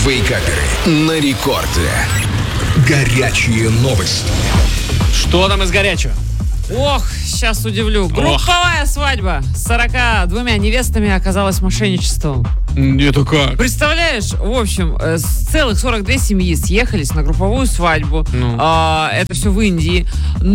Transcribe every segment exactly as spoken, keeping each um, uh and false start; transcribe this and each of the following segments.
Вейкаперы на рекорде. Горячие новости. Что там из горячего? Ох, сейчас удивлю. Групповая Ох. свадьба с сорока двумя невестами оказалась мошенничеством. Это как? Представляешь, в общем, с целых сорок две семьи съехались на групповую свадьбу. Ну. А, это все в Индии.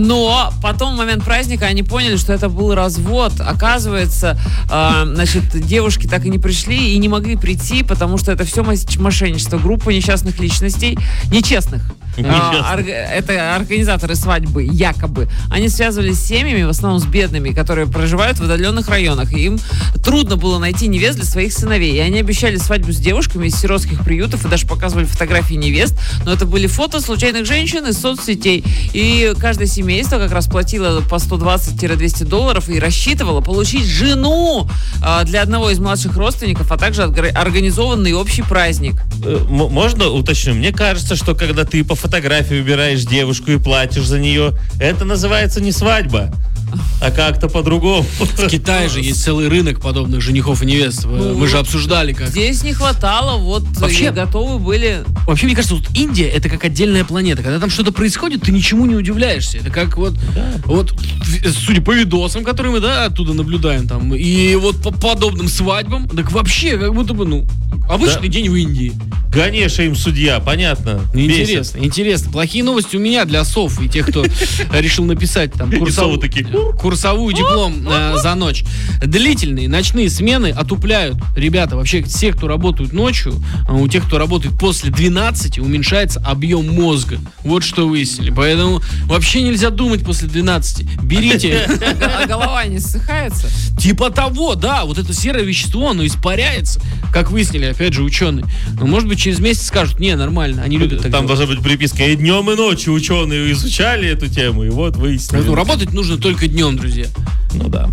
Но потом, в момент праздника, они поняли, что это был развод. Оказывается, а, значит, девушки так и не пришли и не могли прийти, потому что это все мошенничество. Группа несчастных личностей, нечестных. А, ор- это организаторы свадьбы, якобы. Они связывались с семьями, в основном с бедными, которые проживают в отдаленных районах. И им трудно было найти невест для своих сыновей. И они обещали свадьбу с девушками из сиротских приютов и даже показывали фотографии невест. Но это были фото случайных женщин из соцсетей. И каждое семейство как раз платило по сто двадцать - двести долларов и рассчитывало получить жену а, для одного из младших родственников, а также организованный общий праздник. Можно уточню? Мне кажется, что когда ты по фотографии выбираешь девушку и платишь за нее, это называется не свадьба, а как-то по-другому. В Китае же есть целый рынок подобных женихов и невест. Ну, Мы же обсуждали как. Здесь не хватало, вот Вообще, готовы были. Вообще, мне кажется, вот Индия — это как отдельная планета. Когда там что-то происходит, ты ничему не удивляешься. Это как вот, да. вот судя по видосам, которые мы, да, оттуда наблюдаем, там, и вот по подобным свадьбам, так вообще, как будто бы, ну, обычный да. день в Индии. Ганеша им судья, понятно. Интересно, бесит. интересно. Плохие новости у меня для сов и тех, кто решил написать там курсовую, курсовую диплом э, за ночь. Длительные ночные смены отупляют. Ребята, вообще все, кто работают ночью, у тех, кто работает после двенадцати, уменьшается объем мозга. Вот что выяснили. Поэтому вообще нельзя думать после двенадцати. Берите. А голова не ссыхается? Типа того, да. Вот это серое вещество, оно испаряется. Как выяснили, опять же, ученые. Но может быть через месяц скажут, не, нормально, они любят так Там делать. должна быть приписка. И днем, и ночью ученые изучали эту тему, и вот выяснили. Ну, работать нужно только днем, друзья. Ну да.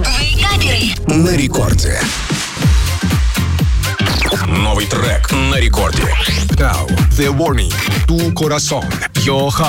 На рекорде. Новый трек на рекорде. Now, The Warning, Tu Corazón, Your Heart.